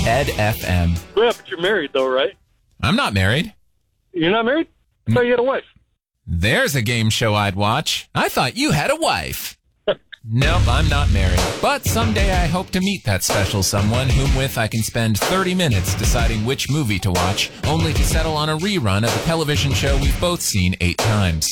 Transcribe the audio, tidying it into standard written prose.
Ed FM. Yeah, but you're married, though, right? I'm not married. You're not married? I thought you had a wife. There's a game show I'd watch. I thought you had a wife. Nope, I'm not married. But someday I hope to meet that special someone whom with I can spend 30 minutes deciding which movie to watch, only to settle on a rerun of a television show we've both seen 8 times.